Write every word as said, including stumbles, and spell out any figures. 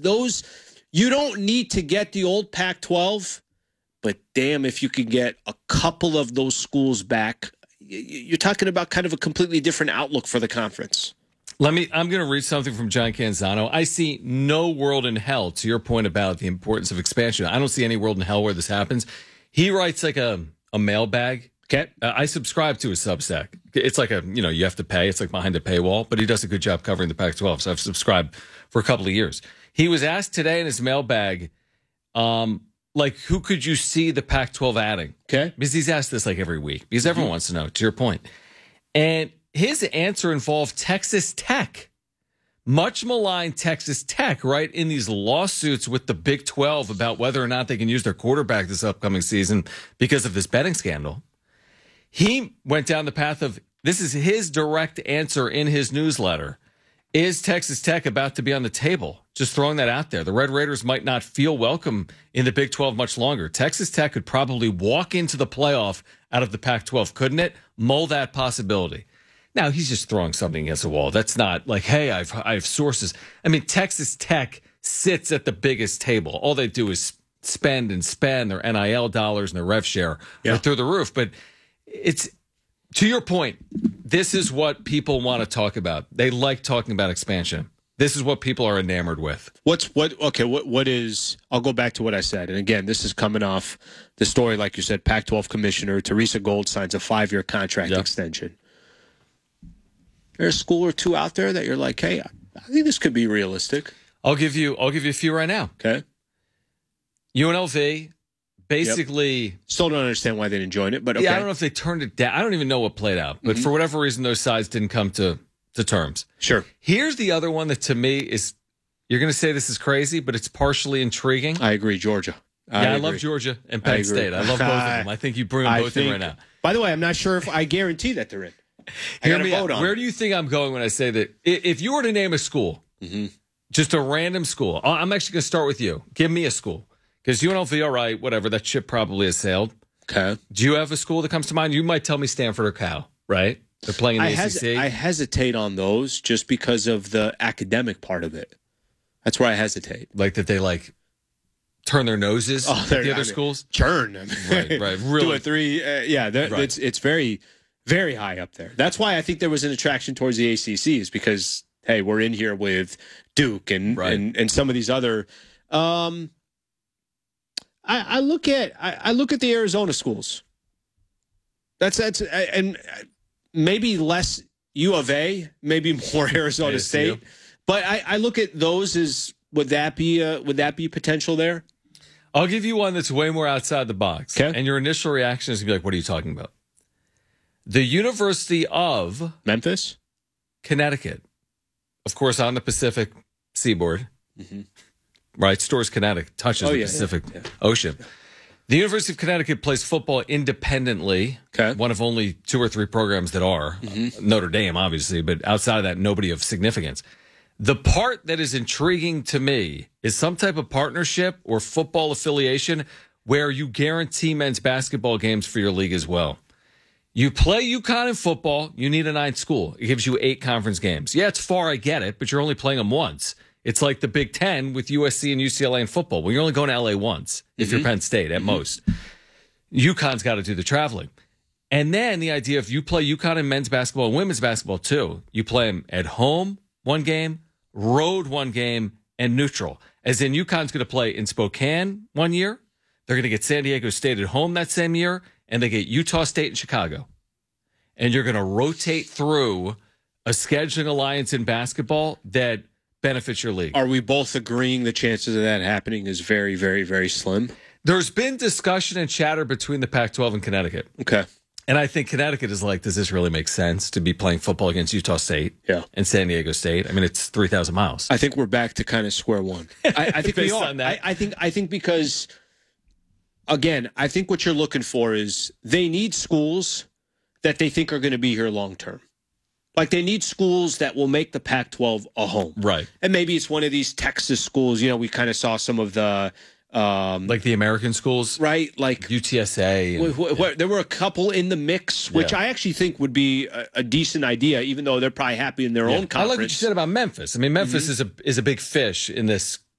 those, you don't need to get the old Pac twelve, but damn, if you could get a couple of those schools back, you're talking about kind of a completely different outlook for the conference. Let me, I'm going to read something from John Canzano. I see no world in hell, to your point about the importance of expansion. I don't see any world in hell where this happens. He writes like a, a mailbag. Okay. Uh, I subscribe to his Substack. It's like a, you know, you have to pay. It's like behind a paywall, but he does a good job covering the Pac twelve. So I've subscribed for a couple of years. He was asked today in his mailbag, um, like, who could you see the Pac twelve adding? Okay. Because he's asked this like every week because everyone mm-hmm. wants to know, to your point. And his answer involved Texas Tech. Much maligned Texas Tech, right, in these lawsuits with the Big twelve about whether or not they can use their quarterback this upcoming season because of this betting scandal. He went down the path of, this is his direct answer in his newsletter. Is Texas Tech about to be on the table? Just throwing that out there. The Red Raiders might not feel welcome in the Big twelve much longer. Texas Tech could probably walk into the playoff out of the Pac twelve, couldn't it? Mull that possibility. Now, he's just throwing something against the wall. That's not like, hey, I've I have sources. I mean, Texas Tech sits at the biggest table. All they do is spend and spend. Their N I L dollars and their rev share yeah. are through the roof. But it's, to your point, this is what people want to talk about. They like talking about expansion. This is what people are enamored with. What's what? Okay, what what is? I'll go back to what I said. And again, this is coming off the story, like you said. Pac twelve commissioner Teresa Gold signs a five-year contract yep. extension. There's a school or two out there that you're like, hey, I think this could be realistic. I'll give you. I'll give you a few right now. Okay. U N L V. Basically, yep. Still don't understand why they didn't join it, but okay. Yeah, I don't know if they turned it down. I don't even know what played out, but mm-hmm. for whatever reason, those sides didn't come to, to terms. Sure. Here's the other one that to me is, you're going to say this is crazy, but it's partially intriguing. I agree, Georgia. I yeah, agree. I love Georgia and Penn I State. I love both of them. I think you bring them both think, in right now. By the way, I'm not sure if I guarantee that they're in. I Hear me vote out. on Where do you think I'm going when I say that? If you were to name a school, mm-hmm. just a random school, I'm actually going to start with you. Give me a school. Because U N L V, all right, whatever, that ship probably has sailed. Okay. Do you have a school that comes to mind? You might tell me Stanford or Cal, right? They're playing in the I A C C. Hes- I hesitate on those just because of the academic part of it. That's where I hesitate. Like that they like turn their noses oh, at the other I mean, schools? Churn. I mean, right, right. Really. Two or three. Uh, yeah, right. it's, it's very, very high up there. That's why I think there was an attraction towards the A C C is because, hey, we're in here with Duke and, right. and, and some of these other um, – I, I look at I, I look at the Arizona schools. That's that's and maybe less U of A, maybe more Arizona State. But I, I look at those as would that be uh, would that be potential there? I'll give you one that's way more outside the box. Okay. And your initial reaction is gonna be like, "What are you talking about?" The University of Memphis, Connecticut, of course, on the Pacific Seaboard. Mm-hmm. Right, Stores Connecticut touches oh, the yeah, Pacific yeah, yeah. Ocean. The University of Connecticut plays football independently. Okay. One of only two or three programs that are. Mm-hmm. Notre Dame, obviously, but outside of that, nobody of significance. The part that is intriguing to me is some type of partnership or football affiliation where you guarantee men's basketball games for your league as well. You play UConn in football, you need a ninth school. It gives you eight conference games. Yeah, it's far, I get it, but you're only playing them once. It's like the Big Ten with U S C and U C L A in football. Well, you're only going to L A once if mm-hmm. you're Penn State at mm-hmm. most. UConn's got to do the traveling. And then the idea of you play UConn in men's basketball and women's basketball too. You play them at home one game, road one game, and neutral. As in UConn's going to play in Spokane one year. They're going to get San Diego State at home that same year, and they get Utah State and Chicago. And you're going to rotate through a scheduling alliance in basketball that benefits your league. Are we both agreeing the chances of that happening is very, very, very slim? There's been discussion and chatter between the Pac twelve and Connecticut. Okay. And I think Connecticut is like, does this really make sense to be playing football against Utah State yeah. and San Diego State? I mean, it's three thousand miles. I think we're back to kind of square one. I, I think we are. On that. I, I think I think because, again, I think what you're looking for is they need schools that they think are going to be here long term. Like, they need schools that will make the Pac twelve a home. Right. And maybe it's one of these Texas schools. You know, we kind of saw some of the... Um, like the American schools? Right. Like U T S A. And, w- w- there were a couple in the mix, which yeah. I actually think would be a, a decent idea, even though they're probably happy in their yeah. own conference. I like what you said about Memphis. I mean, Memphis mm-hmm. is a is a big fish in this